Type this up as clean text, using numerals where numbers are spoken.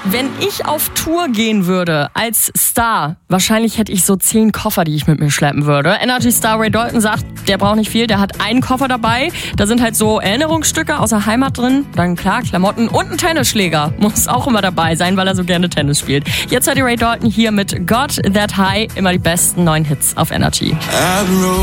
Wenn ich auf Tour gehen würde als Star, wahrscheinlich hätte ich so 10 Koffer, die ich mit mir schleppen würde. Energy-Star Ray Dalton sagt, der braucht nicht viel, der hat einen Koffer dabei. Da sind halt so Erinnerungsstücke aus der Heimat drin. Dann klar, Klamotten und ein Tennisschläger. Muss auch immer dabei sein, weil er so gerne Tennis spielt. Jetzt hat die Ray Dalton hier mit Got That High immer die besten neuen Hits auf Energy.